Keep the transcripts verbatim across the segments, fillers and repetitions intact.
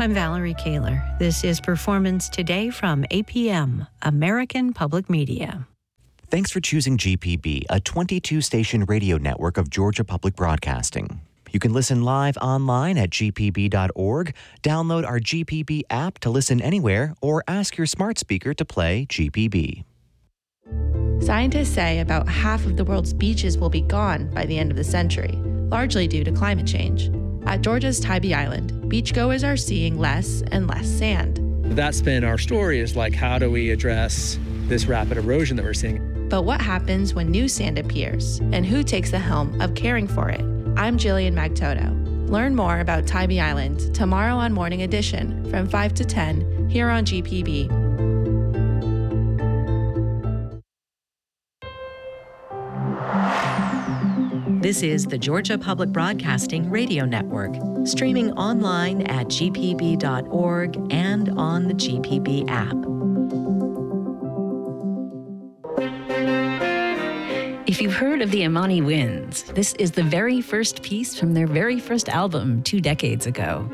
I'm Valerie Kaler. This is Performance Today from A P M, American Public Media. Thanks for choosing G P B, a twenty-two station radio network of Georgia Public Broadcasting. You can listen live online at g p b dot org, download our G P B app to listen anywhere, or ask your smart speaker to play G P B. Scientists say about half of the world's beaches will be gone by the end of the century, largely due to climate change. At Georgia's Tybee Island, beachgoers are seeing less and less sand. That's been our story, is like, how do we address this rapid erosion that we're seeing? But what happens when new sand appears, and who takes the helm of caring for it? I'm Jillian Magtoto. Learn more about Tybee Island tomorrow on Morning Edition from five to ten here on G P B. This is the Georgia Public Broadcasting Radio Network, streaming online at g p b dot org and on the G P B app. If you've heard of the Imani Winds, this is the very first piece from their very first album two decades ago.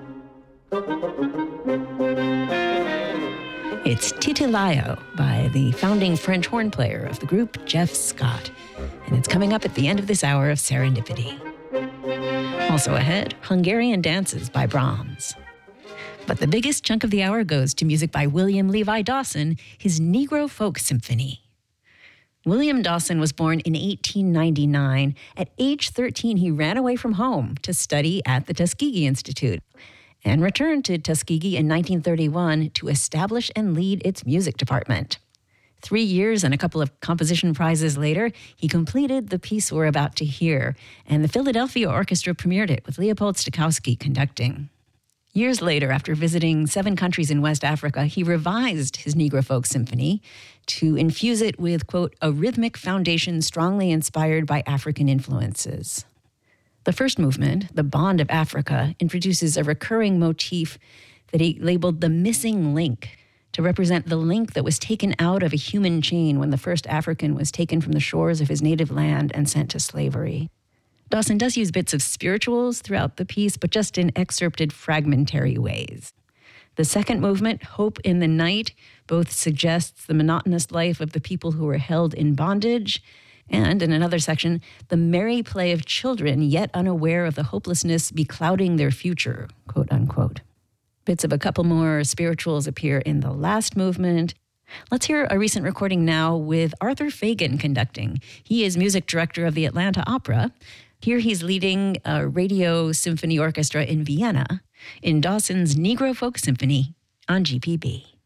It's Titilayo by the founding French horn player of the group, Jeff Scott. And it's coming up at the end of this hour of Serendipity. Also ahead, Hungarian Dances by Brahms. But the biggest chunk of the hour goes to music by William Levi Dawson, his Negro Folk Symphony. William Dawson was born in eighteen ninety-nine. At age thirteen, he ran away from home to study at the Tuskegee Institute and returned to Tuskegee in nineteen thirty-one to establish and lead its music department. Three years and a couple of composition prizes later, he completed the piece we're about to hear, and the Philadelphia Orchestra premiered it with Leopold Stokowski conducting. Years later, after visiting seven countries in West Africa, he revised his Negro Folk Symphony to infuse it with, quote, a rhythmic foundation strongly inspired by African influences. The first movement, The Bond of Africa, introduces a recurring motif that he labeled the missing link, to represent the link that was taken out of a human chain when the first African was taken from the shores of his native land and sent to slavery. Dawson does use bits of spirituals throughout the piece, but just in excerpted fragmentary ways. The second movement, Hope in the Night, both suggests the monotonous life of the people who were held in bondage, and in another section, the merry play of children yet unaware of the hopelessness beclouding their future, quote unquote. Bits of a couple more spirituals appear in the last movement. Let's hear a recent recording now with Arthur Fagan conducting. He is music director of the Atlanta Opera. Here he's leading a radio symphony orchestra in Vienna in Dawson's Negro Folk Symphony on G P B.